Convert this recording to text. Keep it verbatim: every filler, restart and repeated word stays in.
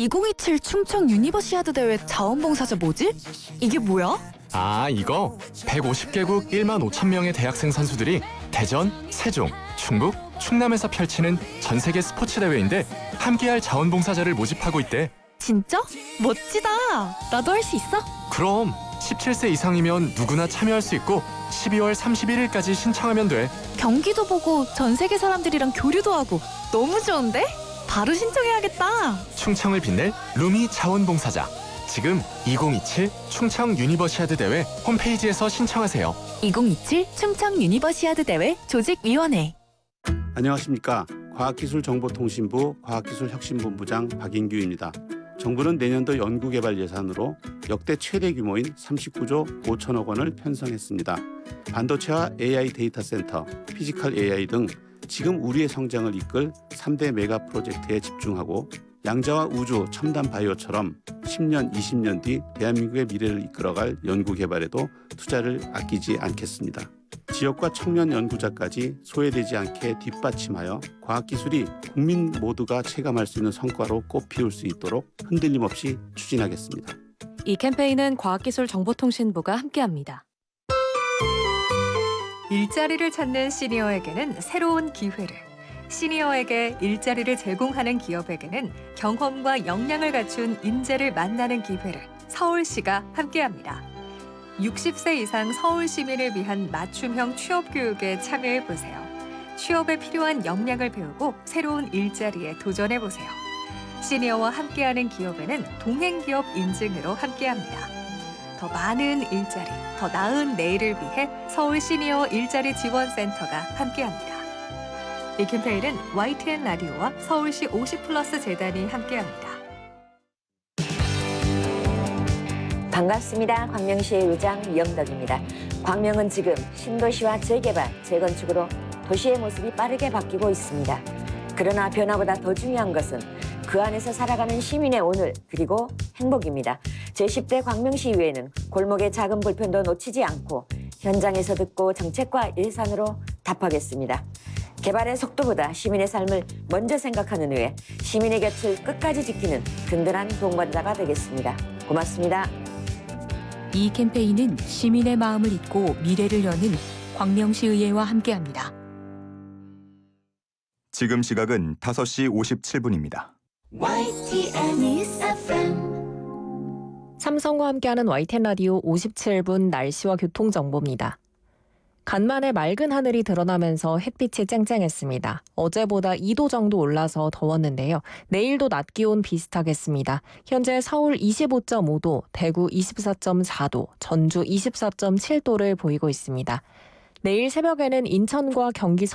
이천이십칠 충청 유니버시아드 대회 자원봉사자 뭐지? 이게 뭐야? 아, 이거 백오십 개국 일만 오천 명의 대학생 선수들이 대전, 세종, 충북, 충남에서 펼치는 전 세계 스포츠 대회인데 함께할 자원봉사자를 모집하고 있대. 진짜? 멋지다. 나도 할 수 있어? 그럼 십칠 세 이상이면 누구나 참여할 수 있고 십이월 삼십일일까지 신청하면 돼. 경기도 보고 전 세계 사람들이랑 교류도 하고 너무 좋은데? 바로 신청해야겠다. 충청을 빛낼 루미 자원봉사자. 지금 이천이십칠 충청 유니버시아드 대회 홈페이지에서 신청하세요. 이천이십칠 충청 유니버시아드 대회 조직위원회. 안녕하십니까. 과학기술정보통신부 과학기술혁신본부장 박인규입니다. 정부는 내년도 연구개발 예산으로 역대 최대 규모인 삼십구조 오천억 원을 편성했습니다. 반도체와 에이아이 데이터 센터, 피지컬 에이아이 등 지금 우리의 성장을 이끌 삼 대 메가 프로젝트에 집중하고 양자와 우주, 첨단 바이오처럼 십 년, 이십 년 뒤 대한민국의 미래를 이끌어갈 연구개발에도 투자를 아끼지 않겠습니다. 지역과 청년 연구자까지 소외되지 않게 뒷받침하여 과학기술이 국민 모두가 체감할 수 있는 성과로 꽃피울 수 있도록 흔들림 없이 추진하겠습니다. 이 캠페인은 과학기술정보통신부가 함께합니다. 일자리를 찾는 시니어에게는 새로운 기회를, 시니어에게 일자리를 제공하는 기업에게는 경험과 역량을 갖춘 인재를 만나는 기회를 서울시가 함께합니다. 육십 세 이상 서울 시민을 위한 맞춤형 취업 교육에 참여해 보세요. 취업에 필요한 역량을 배우고 새로운 일자리에 도전해 보세요. 시니어와 함께하는 기업에는 동행기업 인증으로 함께합니다. 더 많은 일자리, 더 나은 내일을 위해 서울 시니어 일자리 지원센터가 함께합니다. 이 캠페인은 와이티엔 라디오와 서울시 오십 플러스 재단이 함께합니다. 반갑습니다. 광명시의 의장 이영덕입니다. 광명은 지금 신도시와 재개발, 재건축으로 도시의 모습이 빠르게 바뀌고 있습니다. 그러나 변화보다 더 중요한 것은 그 안에서 살아가는 시민의 오늘, 그리고 행복입니다. 제십 대 광명시의회는 골목의 작은 불편도 놓치지 않고 현장에서 듣고 정책과 예산으로 답하겠습니다. 개발의 속도보다 시민의 삶을 먼저 생각하는 의회, 시민의 곁을 끝까지 지키는 든든한 동반자가 되겠습니다. 고맙습니다. 이 캠페인은 시민의 마음을 잇고 미래를 여는 광명시의회와 함께합니다. 지금 시각은 다섯 시 오십칠 분입니다. 삼성과 함께하는 와이티엔 라디오 오십칠 분 날씨와 교통정보입니다. 간만에 맑은 하늘이 드러나면서 햇빛이 쨍쨍했습니다. 어제보다 이 도 정도 올라서 더웠는데요. 내일도 낮 기온 비슷하겠습니다. 현재 서울 이십오 점 오 도, 대구 이십사 점 사 도, 전주 이십사 점 칠 도를 보이고 있습니다. 내일 새벽에는 인천과 경기